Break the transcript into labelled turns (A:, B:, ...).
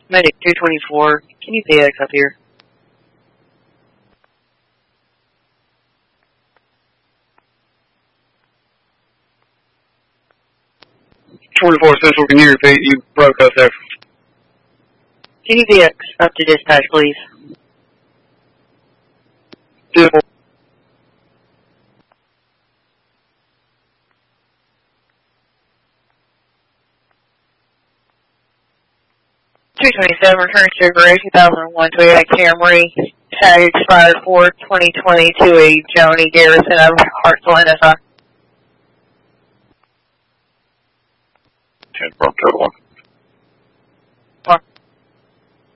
A: Medic 224, can you PX up here?
B: Central, can you repeat? You broke up there.
A: Can you PX up to dispatch, please?
B: Yeah.
A: 227, return to Gray 2001 Toyota Camry, tag expired 4/2020 to a Joni Garrison of Hartselle, NSI.
B: 10 from total 1.